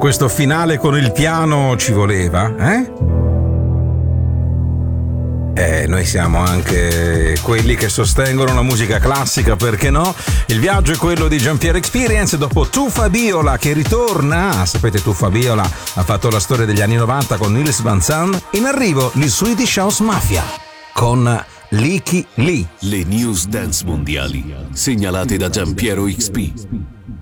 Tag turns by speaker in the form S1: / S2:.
S1: questo finale con il piano ci voleva, eh? Noi siamo anche quelli che sostengono la musica classica, perché no? Il viaggio è quello di Jean-Pierre Experience dopo Tuffa Biola che ritorna. Sapete, Tuffa Biola ha fatto la storia degli anni 90 con Nils Van Zandt. In arrivo gli Swedish House Mafia con Licky Lee.
S2: Le news dance mondiali segnalate da Giampiero XP.